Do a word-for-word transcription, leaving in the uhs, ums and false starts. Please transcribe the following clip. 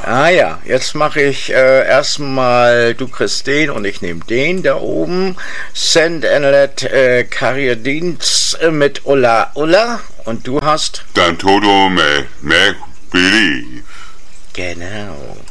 Ah ja, jetzt mache ich äh, erstmal, du kriegst den und ich nehme den da oben. Send and let äh, Carrier-Dienst äh, mit Ulla Ulla und du hast... Dann Toto make, make believe. Genau.